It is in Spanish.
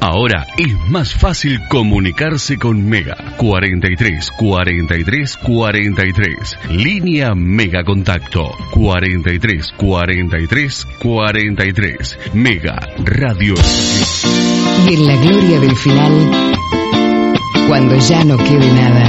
Ahora es más fácil comunicarse con Mega. 43 43 43. Línea Mega Contacto. 43 43 43. Mega Radio. Y en la gloria del final, cuando ya no quede nada,